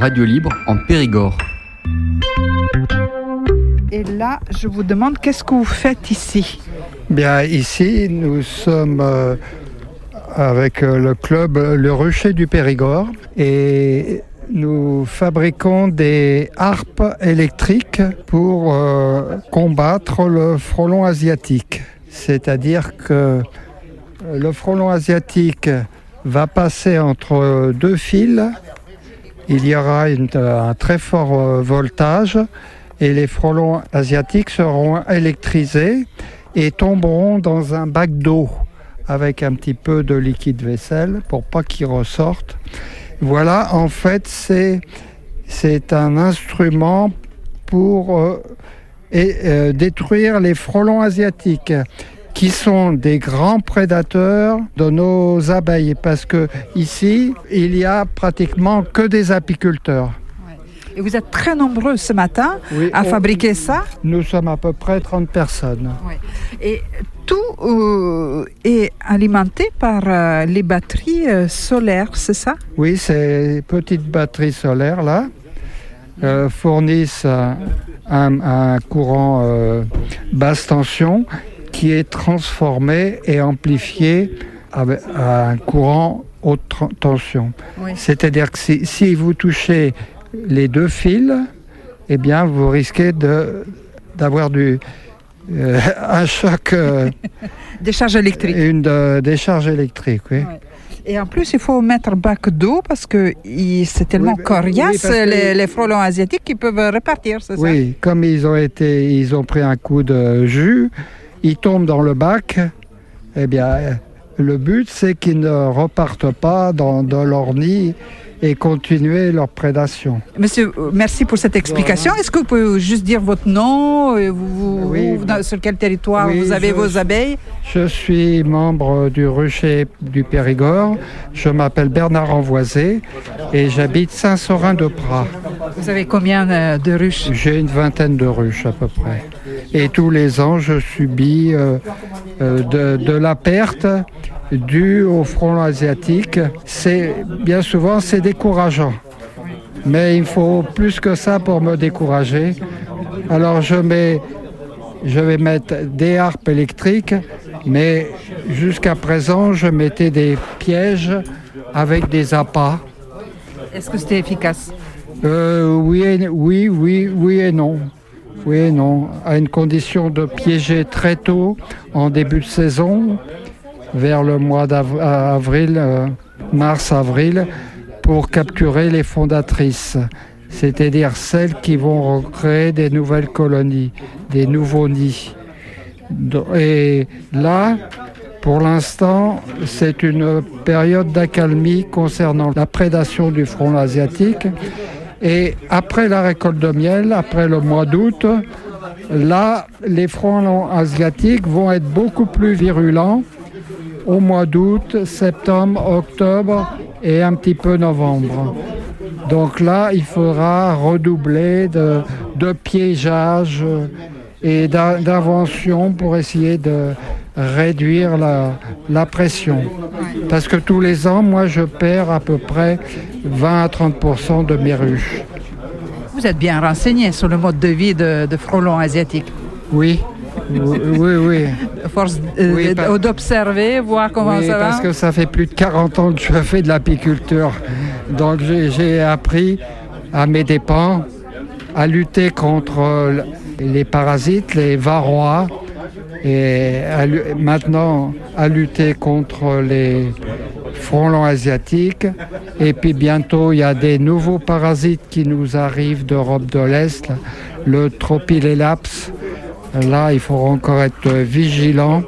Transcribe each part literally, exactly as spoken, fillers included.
radio libre en Périgord. Et là, je vous demande, qu'est-ce que vous faites ici ? Bien, ici, nous sommes euh, avec euh, le club Le Rucher du Périgord et nous fabriquons des harpes électriques pour euh, combattre le frelon asiatique. C'est-à-dire que le frelon asiatique va passer entre deux fils. Il y aura une, un très fort euh, voltage et les frelons asiatiques seront électrisés et tomberont dans un bac d'eau avec un petit peu de liquide vaisselle pour pas qu'ils ressortent. Voilà, en fait, c'est, c'est un instrument pour euh, et, euh, détruire les frelons asiatiques qui sont des grands prédateurs de nos abeilles parce que ici, il y a pratiquement que des apiculteurs. Et vous êtes très nombreux ce matin Oui, à on, fabriquer ça. Nous sommes à peu près trente personnes. Oui. Et tout euh, est alimenté par euh, les batteries euh, solaires, c'est ça ? Oui, ces petites batteries solaires là euh, fournissent un, un, un courant euh, basse tension qui est transformé et amplifié avec un courant haute tension. Oui. C'est-à-dire que si, si vous touchez les deux fils, eh bien, vous risquez de, d'avoir du, euh, un choc. Euh, décharge électrique. Une de, décharge électrique, oui. Ouais. Et en plus, il faut mettre bac d'eau parce que il, c'est tellement oui, coriace, oui, les, les frelons asiatiques qui peuvent repartir, c'est oui, ça ? Oui, comme ils ont, été, ils ont pris un coup de jus, ils tombent dans le bac, eh bien, le but, c'est qu'ils ne repartent pas dans, dans leur nid et continuer leur prédation. Monsieur, merci pour cette explication. Voilà. Est-ce que vous pouvez juste dire votre nom, vous, oui, vous, dans, sur quel territoire oui, vous avez je, vos abeilles ? Je suis membre du Rucher du Périgord. Je m'appelle Bernard Envoisé et j'habite Saint-Saurin-de-Praz. Vous avez combien de ruches ? J'ai une vingtaine de ruches à peu près. Et tous les ans, je subis euh, euh, de, de la perte due au frelon asiatique. C'est, bien souvent, c'est décourageant. Mais il faut plus que ça pour me décourager. Alors je, mets, je vais mettre des harpes électriques, mais jusqu'à présent, je mettais des pièges avec des appâts. Est-ce que c'était efficace ? euh, oui, et, oui, oui, oui et non. Oui et non. À une condition de piéger très tôt, en début de saison, vers le mois d'avril, euh, mars-avril, pour capturer les fondatrices, c'est-à-dire celles qui vont recréer des nouvelles colonies, des nouveaux nids. Et là, pour l'instant, c'est une période d'accalmie concernant la prédation du frelon asiatique. Et après la récolte de miel, après le mois d'août, là, les frelons asiatiques vont être beaucoup plus virulents au mois d'août, septembre, octobre et un petit peu novembre. Donc là, il faudra redoubler de, de piégeage et d'invention pour essayer de réduire la, la pression. Parce que tous les ans, moi, je perds à peu près vingt à trente pour cent de mes ruches. Vous êtes bien renseigné sur le mode de vie de, de frelons asiatiques. Oui. Oui, oui, oui. Force euh, oui, par... d'observer, voir comment oui, ça va. Parce que ça fait plus de quarante ans que je fais de l'apiculture. Donc j'ai, j'ai appris à mes dépens à lutter contre les parasites, les varrois, et à, maintenant à lutter contre les frelons asiatiques. Et puis bientôt, il y a des nouveaux parasites qui nous arrivent d'Europe de l'Est, le Tropilelaps. Là, il faut encore être vigilant.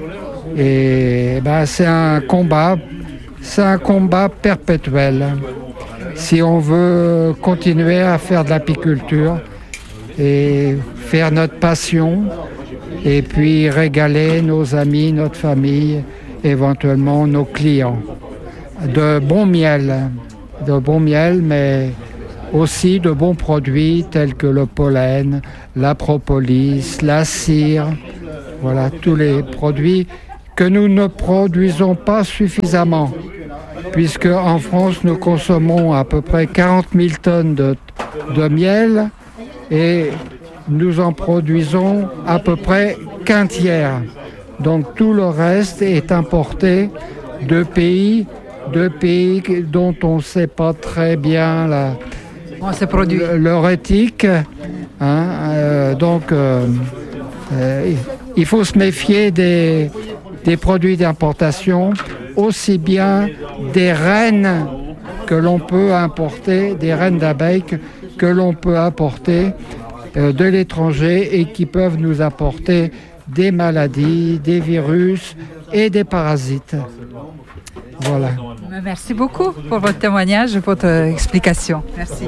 Et ben, c'est un combat, c'est un combat perpétuel. Si on veut continuer à faire de l'apiculture et faire notre passion, et puis régaler nos amis, notre famille, éventuellement nos clients. De bon miel, de bon miel, mais aussi de bons produits tels que le pollen, la propolis, la cire, voilà, tous les produits que nous ne produisons pas suffisamment. puisque en France, nous consommons à peu près quarante mille tonnes de, de miel et nous en produisons à peu près qu'un tiers. Donc tout le reste est importé de pays, de pays dont on ne sait pas très bien la, le, leur éthique. Hein, euh, donc euh, euh, il faut se méfier des, des produits d'importation, aussi bien des reines que l'on peut importer, des reines d'abeilles que, que l'on peut importer euh, de l'étranger et qui peuvent nous apporter des maladies, des virus et des parasites. Voilà. Merci beaucoup pour votre témoignage et votre explication. Merci.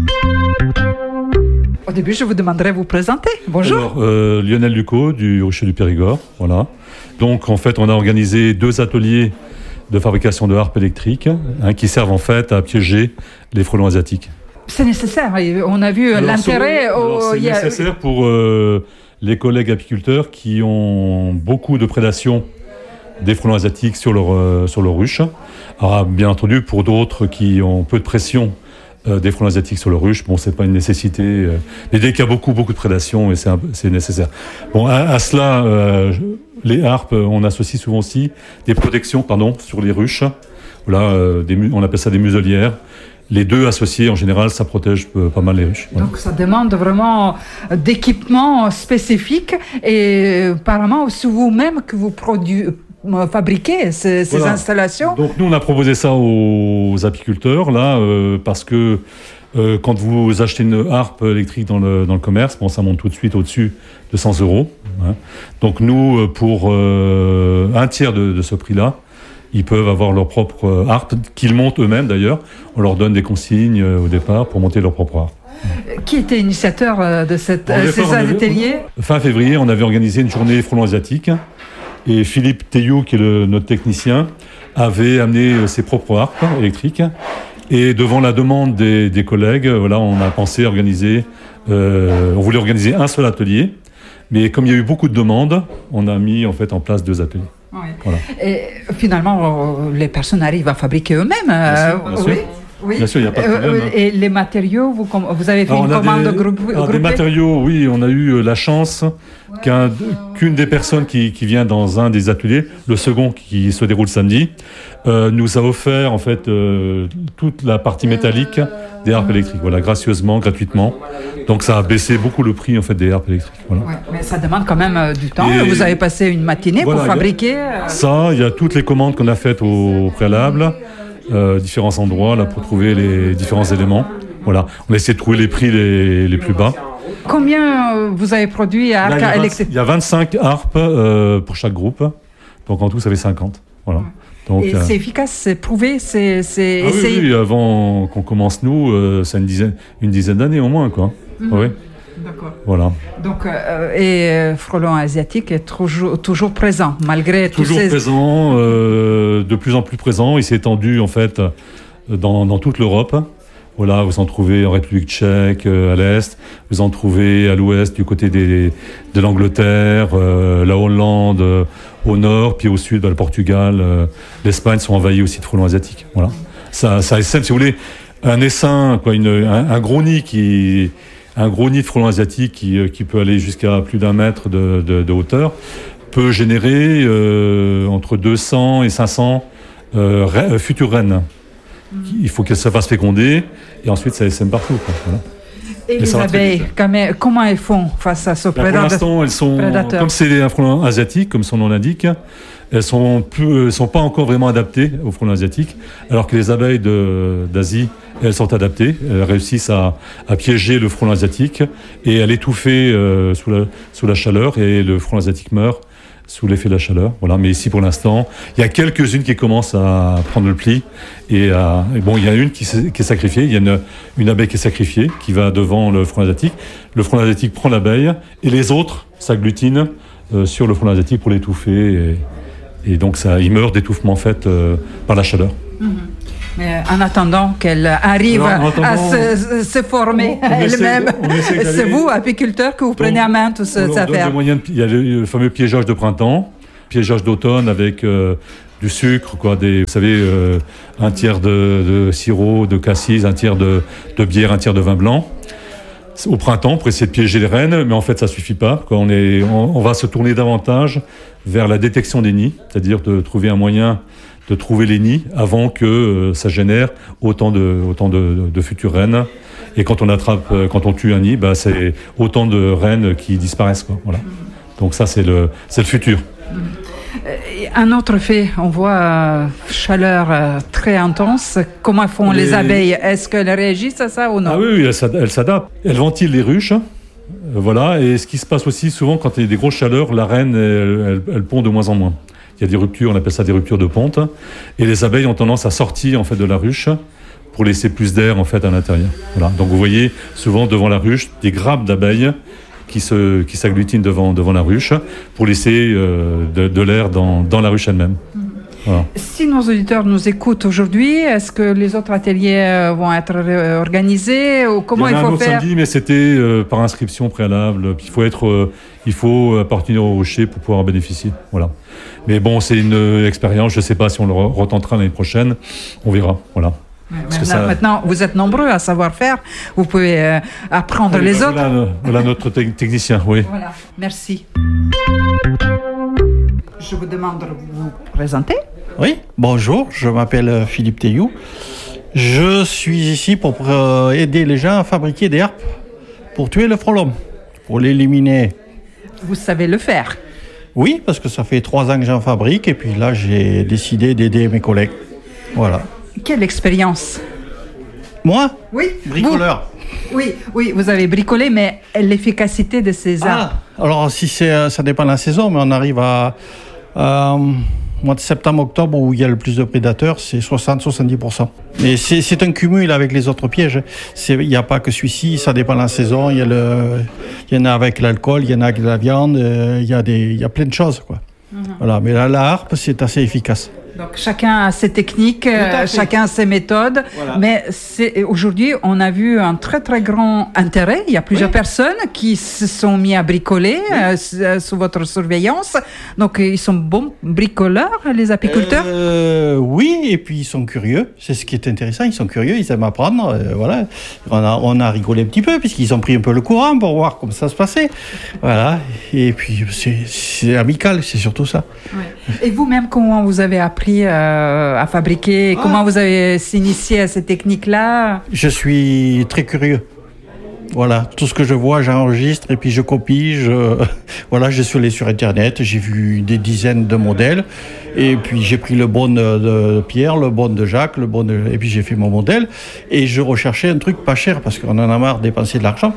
Au début, je vous demanderai de vous présenter. Bonjour. Alors, euh, Lionel Lucot du Rocher du Périgord. Voilà. Donc, en fait, on a organisé deux ateliers de fabrication de harpes électriques hein, qui servent en fait à piéger les frelons asiatiques. C'est nécessaire. On a vu alors, l'intérêt. C'est, au... c'est nécessaire pour euh, les collègues apiculteurs qui ont beaucoup de prédation des frelons asiatiques sur leur, euh, sur leur ruche. Alors, bien entendu, pour d'autres qui ont peu de pression euh, des frelons asiatiques sur leur ruche, bon, c'est pas une nécessité. Euh, mais dès qu'il y a beaucoup, beaucoup de prédation, et c'est, un, c'est nécessaire. Bon, à, à cela, euh, les harpes, on associe souvent aussi des protections, pardon, sur les ruches. Voilà, euh, des, on appelle ça des muselières. Les deux associés, en général, ça protège euh, pas mal les ruches. Voilà. Donc, ça demande vraiment d'équipements spécifiques et apparemment, c'est vous-même que vous produisez. fabriquer ces, ces voilà. installations. Donc nous on a proposé ça aux apiculteurs là euh, parce que euh, quand vous achetez une harpe électrique dans le, dans le commerce, bon, ça monte tout de suite au-dessus de cent euros. Hein. Donc nous pour euh, un tiers de, de ce prix-là, ils peuvent avoir leur propre harpe qu'ils montent eux-mêmes d'ailleurs. On leur donne des consignes euh, au départ pour monter leur propre harpe. Qui était initiateur de cette, euh, ces ateliers ? Fin février, on avait organisé une journée frelons asiatiques. Et Philippe Théiou, qui est le, notre technicien, avait amené ses propres harpes électriques. Et devant la demande des, des collègues, voilà, on a pensé organiser, euh, on voulait organiser un seul atelier. Mais comme il y a eu beaucoup de demandes, on a mis en fait en place deux ateliers. Oui. Voilà. Et finalement, les personnes arrivent à fabriquer eux-mêmes. Bien sûr, bien sûr. Oui. Oui. Bien sûr, il n'y a pas de problème. Euh, et les matériaux, vous, vous avez fait alors, une commande des, groupée alors, des matériaux, oui, on a eu la chance qu'un, qu'une des personnes qui, qui vient dans un des ateliers, le second qui se déroule samedi, euh, nous a offert en fait euh, toute la partie métallique des harpes électriques, voilà, gracieusement, gratuitement. Donc ça a baissé beaucoup le prix en fait des harpes électriques. Voilà. Ouais, mais ça demande quand même euh, du temps. Et vous avez passé une matinée voilà, pour fabriquer. Euh... Ça, il y a toutes les commandes qu'on a faites au, au préalable. Euh, différents endroits là pour trouver les différents éléments. Voilà, on a essayé de trouver les prix les, les plus bas. Combien euh, vous avez produit à harpes électriques ? Il y a vingt-cinq harpes euh, pour chaque groupe, donc en tout ça fait cinquante. Voilà. Donc, et euh... c'est efficace, c'est prouvé, c'est, c'est ah essayé. Oui, oui, avant qu'on commence nous, euh, c'est une dizaine, une dizaine d'années au moins quoi. Mm-hmm. Oui. D'accord. Voilà. Donc, euh, et euh, frelon asiatique est toujours, toujours présent, malgré tous toujours ces... présent, euh, de plus en plus présent. Il s'est étendu, en fait, dans, dans toute l'Europe. Voilà, vous en trouvez en République tchèque, euh, à l'Est. Vous en trouvez à l'Ouest, du côté des, de l'Angleterre, euh, la Hollande, euh, au Nord, puis au Sud, bah, le Portugal, euh, l'Espagne sont envahis aussi de frelons asiatiques. Voilà. Ça, ça essaime, si vous voulez, un essaim, quoi, une, un, un gros nid qui... Un gros nid de frelons asiatiques qui, qui peut aller jusqu'à plus d'un mètre de, de, de hauteur peut générer euh, entre deux cents et cinq cents euh, re- futures reines. Mmh. Il faut qu'elles se fassent féconder et ensuite ça essaime partout. Quoi. Voilà. Et, et les abeilles, comment elles font face à ce ben prédateur ? Pour l'instant, elles sont, prédateur. Comme c'est un frelon asiatique, comme son nom l'indique, elles sont plus, sont pas encore vraiment adaptées aux frelons asiatiques, alors que les abeilles de, d'Asie, elles sont adaptées, elles réussissent à, à piéger le frelon asiatique et à l'étouffer euh, sous, la, sous la chaleur, et le frelon asiatique meurt sous l'effet de la chaleur. Voilà. Mais ici, pour l'instant, il y a quelques-unes qui commencent à prendre le pli. Et, à, et bon, il y a une qui, qui est sacrifiée. Il y a une, une abeille qui est sacrifiée, qui va devant le frelon asiatique. Le frelon asiatique prend l'abeille, et les autres s'agglutinent euh, sur le frelon asiatique pour l'étouffer. Et, et donc, ça, il meurt d'étouffement fait euh, par la chaleur. Mm-hmm. Mais en attendant qu'elle arrive Alors, attendant, à se, se former on, on elle-même, essaie, c'est vous, apiculteur, que vous prenez donc, à main toutes ces affaires. Il y a le fameux piégeage de printemps, piégeage d'automne avec euh, du sucre, quoi, des, vous savez, euh, un tiers de, de sirop, de cassis, un tiers de, de bière, un tiers de vin blanc. Au printemps, pour essayer de piéger les rennes, mais en fait, ça suffit pas. Quoi. On, est, on, on va se tourner davantage vers la détection des nids, c'est-à-dire de trouver un moyen de trouver les nids avant que euh, ça génère autant de, autant de, de, de futures reines. Et quand on attrape, euh, quand on tue un nid, bah, c'est autant de reines qui disparaissent. Quoi. Voilà. Donc ça, c'est le, c'est le futur. Un autre fait, on voit euh, chaleur euh, très intense. Comment font les, les abeilles? Est-ce qu'elles réagissent à ça ou non? Ah oui, oui, elles s'adaptent. Elles ventilent les ruches. Euh, voilà. Et ce qui se passe aussi souvent quand il y a des grosses chaleurs, la reine, elle, elle, elle pond de moins en moins. Il y a des ruptures, on appelle ça des ruptures de ponte. Et les abeilles ont tendance à sortir en fait de la ruche pour laisser plus d'air en fait à l'intérieur. Voilà. Donc vous voyez souvent devant la ruche des grappes d'abeilles qui se qui s'agglutinent devant devant la ruche pour laisser euh, de, de l'air dans dans la ruche elle-même. Mmh. Voilà. Si nos auditeurs nous écoutent aujourd'hui, est-ce que les autres ateliers vont être organisés ou comment il, y en a il faut un autre faire samedi, mais c'était euh, par inscription préalable. Il faut être, euh, il faut appartenir au rocher pour pouvoir en bénéficier. Voilà. Mais bon, c'est une euh, expérience. Je ne sais pas si on le retentera l'année prochaine. On verra. Voilà. Maintenant, ça... maintenant, vous êtes nombreux à savoir faire. Vous pouvez euh, apprendre oui, les bah, autres. Voilà, voilà notre te- technicien, oui. Voilà, merci. Je vous demande de vous présenter. Oui, bonjour, je m'appelle Philippe Théou. Je suis ici pour euh, aider les gens à fabriquer des harpes pour tuer le frelon, pour l'éliminer. Vous savez le faire? Oui, parce que ça fait trois ans que j'en fabrique et puis là, j'ai décidé d'aider mes collègues. Voilà. Quelle expérience? Moi? Oui. Bricoleur. Vous, oui, oui, vous avez bricolé, mais l'efficacité de ces arbres? Ah, alors, si c'est, ça dépend de la saison, mais on arrive à... à mois de septembre-octobre, où il y a le plus de prédateurs, c'est soixante à soixante-dix pour cent. Mais c'est, c'est un cumul avec les autres pièges. C'est, il n'y a pas que celui-ci, ça dépend de la saison. Il y, a le, il y en a avec l'alcool, il y en a avec la viande, il y a, des, il y a plein de choses, quoi. Mm-hmm. Voilà. Mais là, la harpe, c'est assez efficace. Donc chacun a ses techniques, euh, chacun a ses méthodes, voilà. Mais c'est, aujourd'hui on a vu un très très grand intérêt. Il y a plusieurs oui. personnes qui se sont mis à bricoler oui. euh, sous votre surveillance. Donc ils sont bons bricoleurs, les apiculteurs. euh, Oui, et puis ils sont curieux. C'est ce qui est intéressant. Ils sont curieux, ils aiment apprendre. Euh, voilà. On a, on a rigolé un petit peu puisqu'ils ont pris un peu le courant pour voir comment ça se passait. Voilà. Et puis c'est, c'est amical, c'est surtout ça. Ouais. Et vous-même, comment vous avez appris Euh, à fabriquer? Ah. Comment vous avez s'initié à ces techniques-là? Je suis très curieux. Voilà, tout ce que je vois, j'enregistre et puis je copie. Je... Voilà, je suis allé sur Internet, j'ai vu des dizaines de modèles et puis j'ai pris le bon de Pierre, le bon de Jacques, le bon de... et puis j'ai fait mon modèle et je recherchais un truc pas cher parce qu'on en a marre de dépenser de l'argent.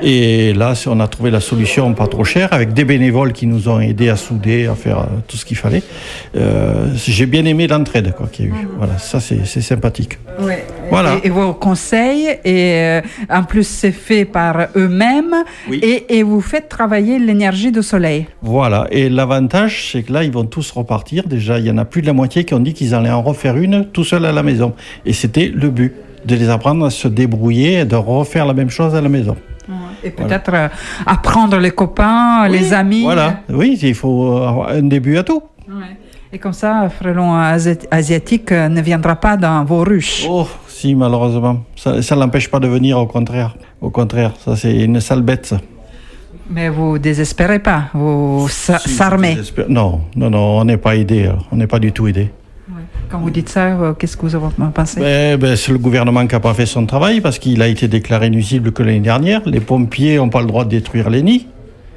Et là, on a trouvé la solution pas trop chère avec des bénévoles qui nous ont aidés à souder, à faire tout ce qu'il fallait. Euh, j'ai bien aimé l'entraide quoi, qu'il y a eu. Voilà, ça c'est, c'est sympathique. Ouais. Voilà. Et, et vos conseils, et euh, en plus c'est fait par eux-mêmes, oui. et, et vous faites travailler l'énergie du soleil. Voilà, et l'avantage c'est que là ils vont tous repartir. Déjà il y en a plus de la moitié qui ont dit qu'ils allaient en refaire une tout seul à la maison. Et c'était le but, de les apprendre à se débrouiller et de refaire la même chose à la maison. Et peut-être voilà. apprendre les copains, oui, les amis. Voilà, oui, il faut avoir un début à tout. Ouais. Et comme ça, un frelon asiatique ne viendra pas dans vos ruches. Oh, si, malheureusement. Ça ne l'empêche pas de venir, au contraire. Au contraire, ça c'est une sale bête, ça. Mais vous désespérez pas, vous si, s'armez. Non, non, non, on n'est pas aidé, on n'est pas du tout aidé. Quand vous dites ça, qu'est-ce que vous en pensez? ben, ben, C'est le gouvernement qui n'a pas fait son travail parce qu'il a été déclaré nuisible que l'année dernière. Les pompiers n'ont pas le droit de détruire les nids.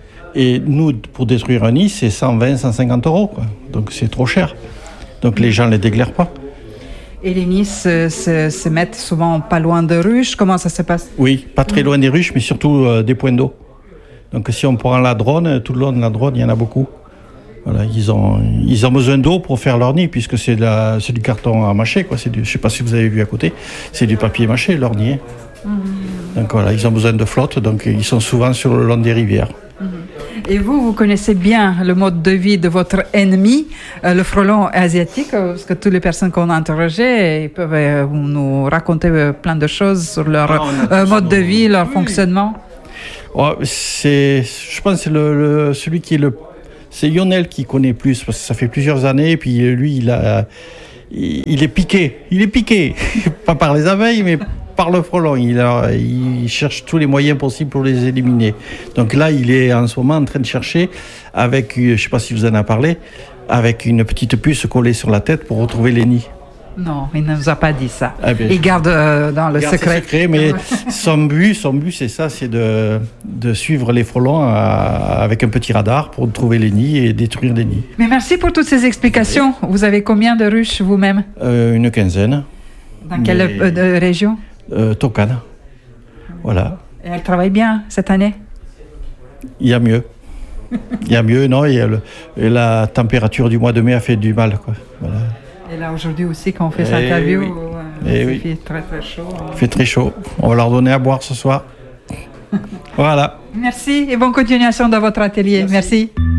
Et nous, pour détruire un nid, c'est cent vingt à cent cinquante euros. Quoi. Donc c'est trop cher. Donc les gens ne les déclarent pas. Et les nids se, se, se mettent souvent pas loin de ruches. Comment ça se passe? Oui, pas très loin des ruches, mais surtout euh, des points d'eau. Donc si on prend la drone, tout le long de la drone, il y en a beaucoup. Voilà, ils ont, ils ont besoin d'eau pour faire leur nid, puisque c'est, de la, c'est du carton à mâcher. Quoi. C'est du, je ne sais pas si vous avez vu à côté, c'est du papier mâché, leur nid. Mmh. Donc voilà, ils ont besoin de flotte, donc ils sont souvent sur le long des rivières. Mmh. Et vous, vous connaissez bien le mode de vie de votre ennemi, euh, le frelon asiatique, parce que toutes les personnes qu'on a interrogées, ils peuvent euh, nous raconter euh, plein de choses sur leur ah, euh, mode de vie, leur oui. fonctionnement. Oh, c'est, je pense que c'est le, le, celui qui est le c'est Lionel qui connaît plus, parce que ça fait plusieurs années, et puis lui, il, a, il, il est piqué. Il est piqué, pas par les abeilles, mais par le frelon. Il, a, il cherche tous les moyens possibles pour les éliminer. Donc là, il est en ce moment en train de chercher, avec, je ne sais pas si vous en avez parlé, avec une petite puce collée sur la tête pour retrouver les nids. Non, il ne nous a pas dit ça. Ah bien, il garde euh, dans le garde secret. secret. Mais son but, son but, c'est ça, c'est de, de suivre les frelons à, avec un petit radar pour trouver les nids et détruire les nids. Mais merci pour toutes ces explications. Vous avez combien de ruches vous-même? euh, Une quinzaine. Dans quelle mais... euh, région? euh, Tokane. Voilà. Et elle travaille bien cette année? Il y a mieux. Il y a mieux, non, il y a le, et la température du mois de mai a fait du mal, quoi. Voilà. Et là, aujourd'hui aussi, quand on fait cette interview, oui. euh, il oui. fait très très chaud. Il fait très chaud. On va leur donner à boire ce soir. Voilà. Merci et bonne continuation dans votre atelier. Merci. Merci.